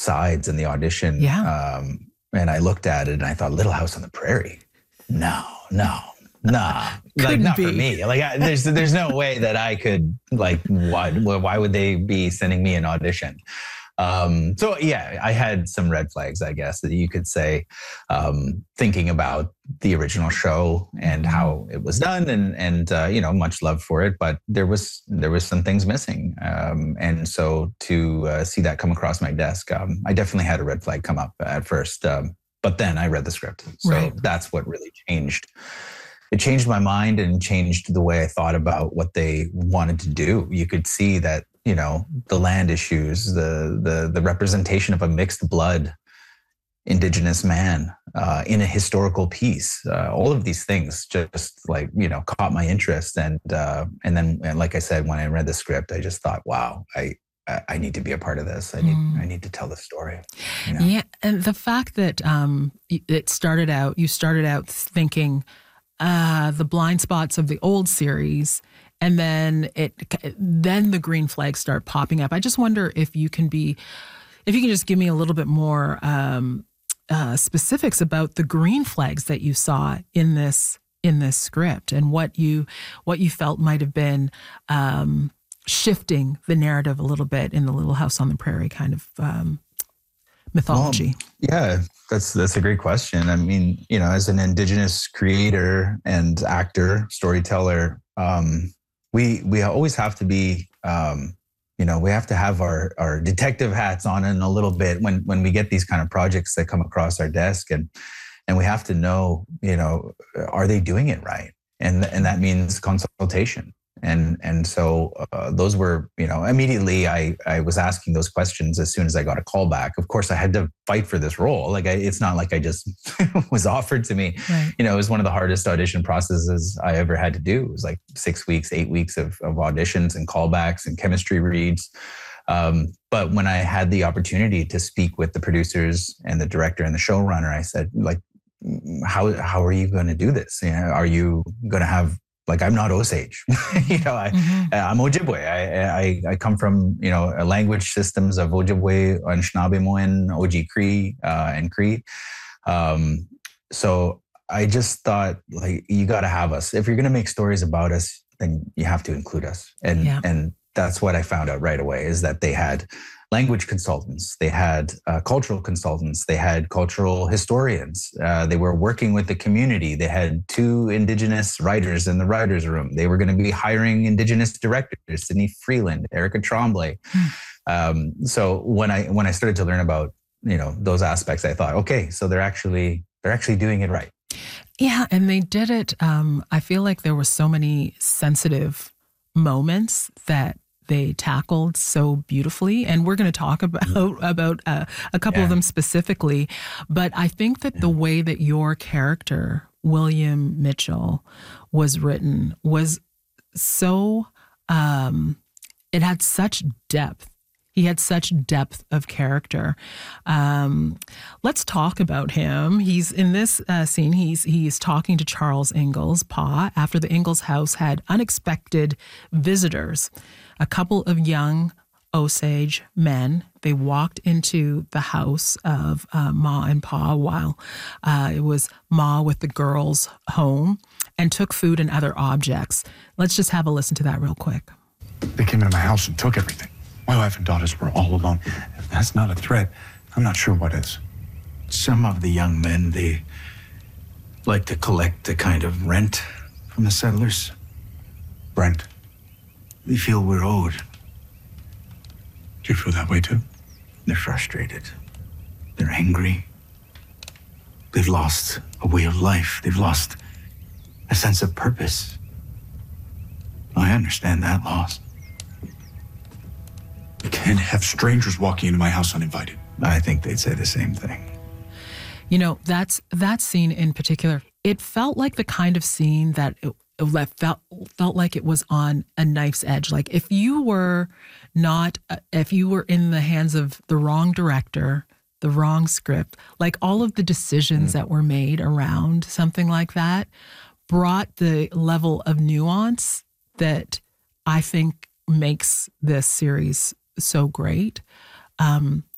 sides in the audition. Yeah. And I looked at it and I thought, Little House on the Prairie. No, nah, like not for me. Like there's no way that I could, like, why would they be sending me an audition? So yeah, I had some red flags, I guess, that you could say, thinking about the original show and how it was done, and much love for it, but there was some things missing, and so to see that come across my desk, I definitely had a red flag come up at first, but then I read the script, so that's what really changed. It changed my mind and changed the way I thought about what they wanted to do. You could see that, the land issues, the representation of a mixed blood Indigenous man in a historical piece. All of these things just caught my interest. And then, like I said, when I read the script, I just thought, wow, I need to be a part of this. I need to tell the story. Yeah. And the fact that you started out thinking the blind spots of the old series, and then the green flags start popping up. I just wonder if you can just give me a little bit more specifics about the green flags that you saw in this script, and what you felt might have been shifting the narrative a little bit in the Little House on the Prairie kind of mythology. Yeah, that's a great question. I mean, as an Indigenous creator and actor, storyteller, we always have to be, we have to have our detective hats on in a little bit when we get these kind of projects that come across our desk, and we have to know, are they doing it right? And that means consultation. And so those were, immediately I was asking those questions as soon as I got a call back. Of course, I had to fight for this role. It's not like I just was offered to me. Right. It was one of the hardest audition processes I ever had to do. It was like 6 weeks, 8 weeks of auditions and callbacks and chemistry reads. But when I had the opportunity to speak with the producers and the director and the showrunner, I said, how are you going to do this? Are you going to have, I'm not Osage, I'm Ojibwe. I come from, language systems of Ojibwe, Anishinaabe, Oji Cree, and Cree. So I just thought, you got to have us. If you're going to make stories about us, then you have to include us. And that's what I found out right away, is that they had language consultants, they had cultural consultants, they had cultural historians, they were working with the community, they had 2 Indigenous writers in the writer's room, they were going to be hiring Indigenous directors, Sydney Freeland, Erica Tremblay. So when I started to learn about, those aspects, I thought, okay, so they're actually doing it right. Yeah, and they did it. I feel like there were so many sensitive moments that they tackled so beautifully, and we're going to talk about a couple of them specifically. But I think that the way that your character, William Mitchell, was written was so, it had such depth. He had such depth of character. Let's talk about him. He's in this scene. He's talking to Charles Ingalls, Pa, after the Ingalls house had unexpected visitors. A couple of young Osage men. They walked into the house of Ma and Pa while it was Ma with the girls home, and took food and other objects. Let's just have a listen to that real quick. They came into my house and took everything. My wife and daughters were all alone. If that's not a threat, I'm not sure what is. Some of the young men, they like to collect a kind of rent from the settlers. Brent, We feel we're owed. do you feel that way too? They're frustrated. They're angry. They've lost a way of life. They've lost a sense of purpose. I understand that loss. You can't have strangers walking into my house uninvited. I think they'd say the same thing. That scene in particular, it felt like the kind of scene that felt like it was on a knife's edge. Like if you were in the hands of the wrong director, the wrong script, like all of the decisions that were made around something like that brought the level of nuance that I think makes this series so great.